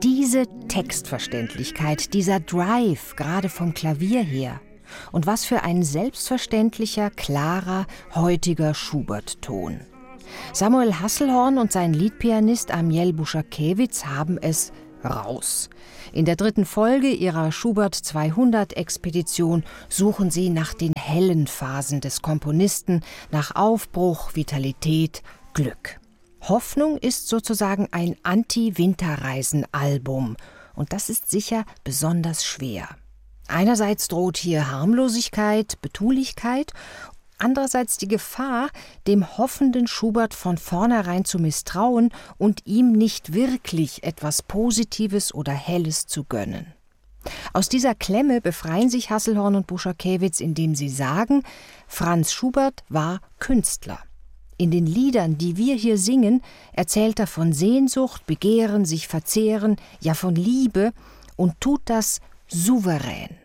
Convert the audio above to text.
Diese Textverständlichkeit, dieser Drive, gerade vom Klavier her. Und was für ein selbstverständlicher, klarer, heutiger Schubert-Ton. Samuel Hasselhorn und sein Liedpianist Amiel Buszakewicz haben es raus. In der 3. Folge ihrer Schubert 200-Expedition suchen sie nach den hellen Phasen des Komponisten, nach Aufbruch, Vitalität, Glück. Hoffnung ist sozusagen ein Anti-Winterreisen-Album und das ist sicher besonders schwer. Einerseits droht hier Harmlosigkeit, Betulichkeit, andererseits die Gefahr, dem hoffenden Schubert von vornherein zu misstrauen und ihm nicht wirklich etwas Positives oder Helles zu gönnen. Aus dieser Klemme befreien sich Hasselhorn und Buszakewicz, indem sie sagen, Franz Schubert war Künstler. In den Liedern, die wir hier singen, erzählt er von Sehnsucht, Begehren, sich verzehren, ja von Liebe und tut das souverän.